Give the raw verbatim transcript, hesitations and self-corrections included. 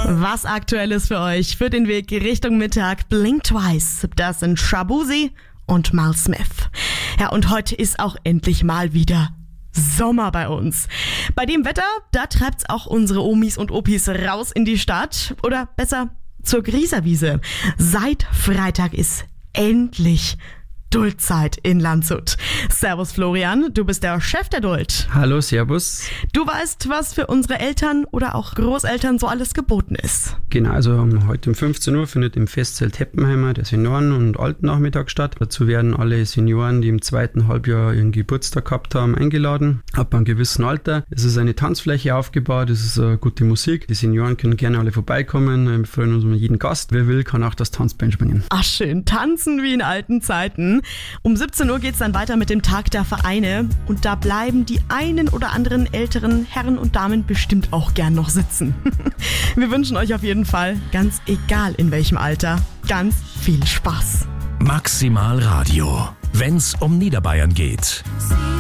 Was aktuell ist für euch für den Weg Richtung Mittag? Blink Twice, das sind Shaboozey und Mal Smith. Ja, und heute ist auch endlich mal wieder Sommer bei uns. Bei dem Wetter, da treibt's auch unsere Omis und Opis raus in die Stadt. Oder besser zur Grieserwiese. Seit Freitag ist endlich Duldzeit in Landshut. Servus Florian, du bist der Chef der Duld. Hallo, servus. Du weißt, was für unsere Eltern oder auch Großeltern so alles geboten ist. Genau, also heute um fünfzehn Uhr findet im Festzelt Heppenheimer der Senioren- und Altennachmittag statt. Dazu werden alle Senioren, die im zweiten Halbjahr ihren Geburtstag gehabt haben, eingeladen. Ab einem gewissen Alter. Es ist eine Tanzfläche aufgebaut, es ist eine gute Musik. Die Senioren können gerne alle vorbeikommen. Wir freuen uns über jeden Gast. Wer will, kann auch das Tanzbein schwingen. Ach schön, tanzen wie in alten Zeiten. Um siebzehn Uhr geht's dann weiter mit dem Tag der Vereine und da bleiben die einen oder anderen älteren Herren und Damen bestimmt auch gern noch sitzen. Wir wünschen euch auf jeden Fall, ganz egal in welchem Alter, ganz viel Spaß. Maximal Radio, wenn's um Niederbayern geht.